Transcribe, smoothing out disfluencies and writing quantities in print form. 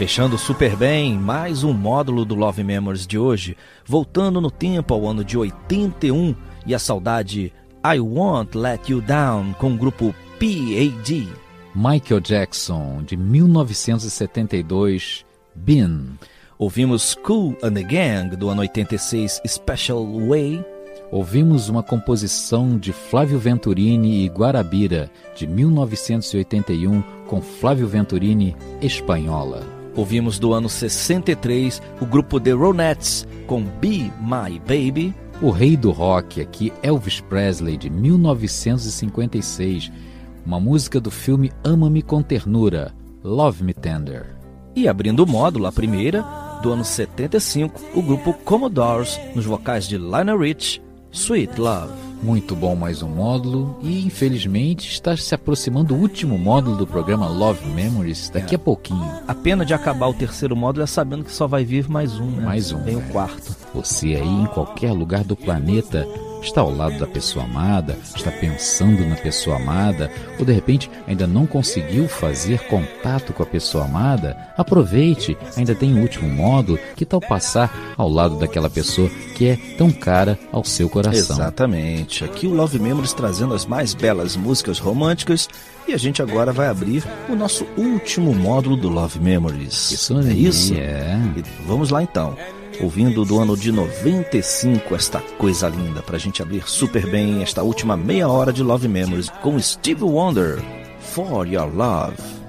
Fechando super bem, mais um módulo do Love Memories de hoje, voltando no tempo ao ano de 81 e a saudade I Won't Let You Down com o grupo P.A.D. Michael Jackson, de 1972, Been. Ouvimos Kool and the Gang, do ano 86, Special Way. Ouvimos uma composição de Flávio Venturini e Guarabira, de 1981, com Flávio Venturini, Espanhola. Ouvimos do ano 63 o grupo The Ronettes com Be My Baby. O rei do rock aqui, Elvis Presley, de 1956, uma música do filme Ama-me com Ternura, Love Me Tender. E abrindo o módulo, a primeira, do ano 75, o grupo Commodores, nos vocais de Lionel Rich, Sweet Love. Muito bom mais um módulo e, infelizmente, está se aproximando o último módulo do programa Love Memories daqui a pouquinho. A pena de acabar o terceiro módulo é sabendo que só vai vir mais um, né? Mais um. Vem o quarto. Você aí, em qualquer lugar do planeta, está ao lado da pessoa amada, está pensando na pessoa amada, ou de repente ainda não conseguiu fazer contato com a pessoa amada, aproveite, ainda tem o último módulo, que tal passar ao lado daquela pessoa que é tão cara ao seu coração. Exatamente, aqui o Love Memories trazendo as mais belas músicas românticas, e a gente agora vai abrir o nosso último módulo do Love Memories. Isso é isso? É. E vamos lá então. Ouvindo do ano de 95 esta coisa linda, pra gente abrir super bem esta última meia hora de Love Memories com Stevie Wonder, For Your Love.